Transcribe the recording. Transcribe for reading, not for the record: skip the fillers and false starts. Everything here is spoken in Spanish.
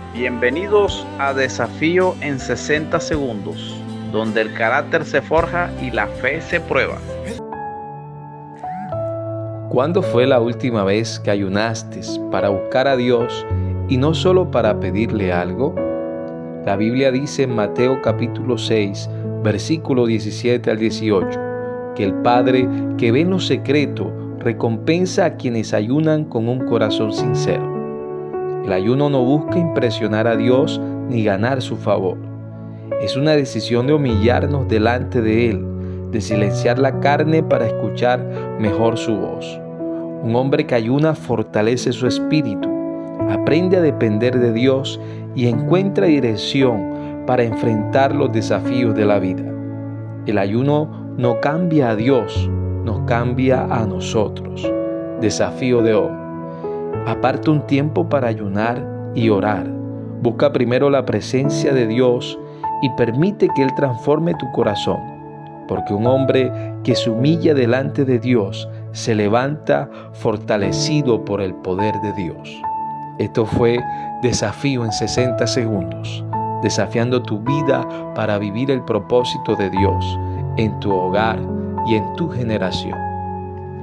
Bienvenidos a Desafío en 60 segundos, donde el carácter se forja y la fe se prueba. ¿Cuándo fue la última vez que ayunaste para buscar a Dios y no solo para pedirle algo? La Biblia dice en Mateo capítulo 6, versículo 17 al 18, que el Padre que ve en lo secreto recompensa a quienes ayunan con un corazón sincero. El ayuno no busca impresionar a Dios ni ganar su favor. Es una decisión de humillarnos delante de Él, de silenciar la carne para escuchar mejor su voz. Un hombre que ayuna fortalece su espíritu, aprende a depender de Dios y encuentra dirección para enfrentar los desafíos de la vida. El ayuno no cambia a Dios, nos cambia a nosotros. Desafío de hoy. Aparta un tiempo para ayunar y orar. Busca primero la presencia de Dios y permite que Él transforme tu corazón, porque un hombre que se humilla delante de Dios se levanta fortalecido por el poder de Dios. Esto fue Desafío en 60 segundos, desafiando tu vida para vivir el propósito de Dios en tu hogar y en tu generación.